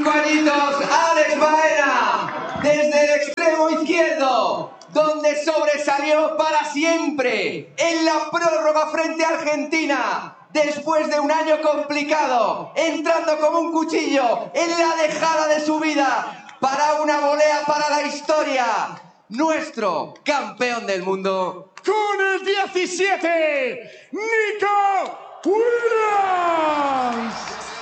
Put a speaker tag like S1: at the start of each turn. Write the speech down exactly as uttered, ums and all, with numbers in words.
S1: compañitos, Alex Baena, desde el extremo izquierdo, donde sobresalió para siempre en la prórroga frente a Argentina, después de un año complicado, entrando como un cuchillo en la dejada de su vida para una volea para la historia, nuestro campeón del mundo.
S2: Con el diecisiete, Nico Williams.